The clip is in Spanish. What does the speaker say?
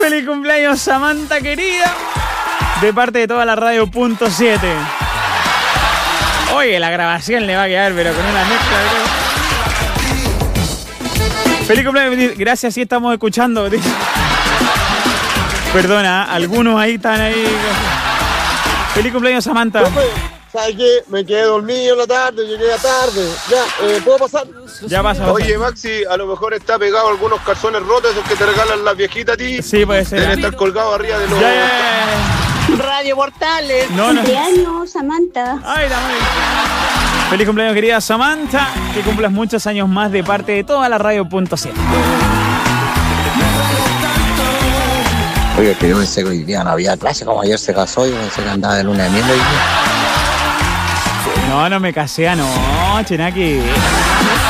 Feliz cumpleaños, Samantha querida. De parte de toda la radio.7. Oye, la grabación le va a quedar, pero con una mezcla de... Feliz cumpleaños, gracias, sí estamos escuchando. Perdona, algunos ahí están ahí. Feliz cumpleaños, Samantha. ¿Sabes qué? Me quedé dormido en la tarde, llegué tarde. Ya, ¿puedo pasar? Ya pasa. Oye, Maxi, a lo mejor está pegado algunos calzones rotos, esos que te regalan las viejitas a ti. Sí, puede ser. Deben estar colgados arriba de los... Radio Portales. No. Cumpleaños, Samantha. Ay, la madre. Feliz cumpleaños, querida Samantha. Que cumplas muchos años más de parte de toda la radio.7. Oye, que yo pensé que hoy día no había clase, como ayer se casó, yo pensé que andaba de luna de miel hoy día. No me casé anoche, Naki.